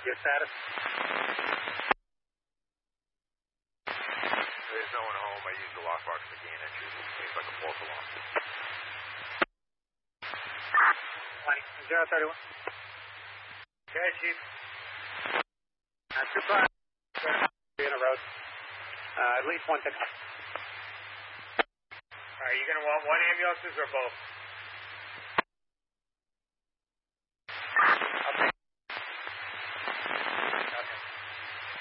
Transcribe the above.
Your status? There's no one home. I used the lockbox to gain entry. It seems like a false alarm. 031. Okay, Chief. Two cars in a road. At least one pickup. Are you going to want one ambulances or both?